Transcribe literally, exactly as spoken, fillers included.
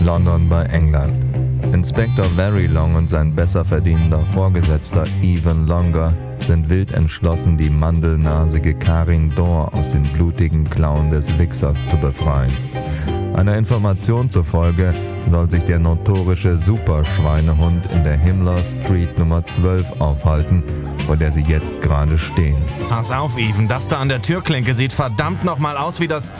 London bei England. Inspektor Verylong und sein besser verdienender Vorgesetzter Even Longer sind wild entschlossen, die mandelnasige Karin Dor aus den blutigen Klauen des Wixxers zu befreien. Einer Information zufolge soll sich der notorische Superschweinehund in der Himmler Street Nummer zwölf aufhalten, vor der sie jetzt gerade stehen. Pass auf, Even, das da an der Türklinke sieht verdammt nochmal aus wie das